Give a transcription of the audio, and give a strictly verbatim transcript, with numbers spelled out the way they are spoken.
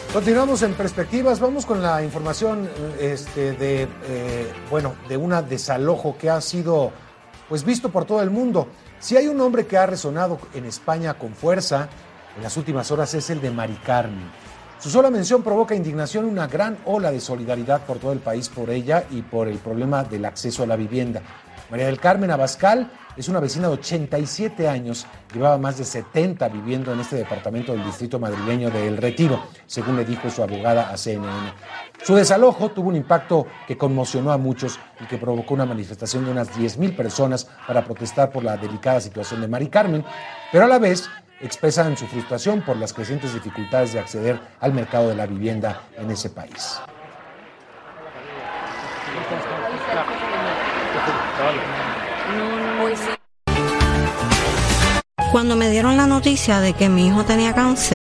Continuamos en Perspectivas, vamos con la información este, de, eh, bueno, de un desalojo que ha sido pues, visto por todo el mundo. Si hay un nombre que ha resonado en España con fuerza en las últimas horas es el de Mari Carmen. Su sola mención provoca indignación y una gran ola de solidaridad por todo el país por ella y por el problema del acceso a la vivienda. María del Carmen Abascal es una vecina de ochenta y siete años, llevaba más de setenta viviendo en este departamento del distrito madrileño de El Retiro, según le dijo su abogada a C N N. Su desalojo tuvo un impacto que conmocionó a muchos y que provocó una manifestación de unas diez mil personas para protestar por la delicada situación de Mari Carmen, pero a la vez expresan su frustración por las crecientes dificultades de acceder al mercado de la vivienda en ese país. Cuando me dieron la noticia de que mi hijo tenía cáncer,